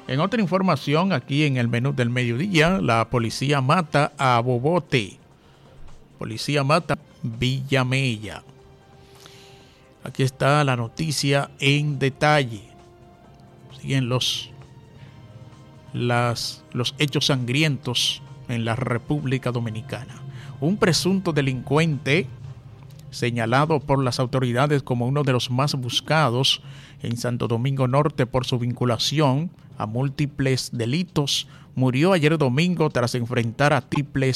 En otra información, aquí en el menú del mediodía, la policía mata a Bobote. Policía mata a Villamella. Aquí está la noticia en detalle. Siguen los hechos sangrientos en la República Dominicana. Un presunto delincuente señalado por las autoridades como uno de los más buscados en Santo Domingo Norte por su vinculación a múltiples delitos, murió ayer domingo tras enfrentar a múltiples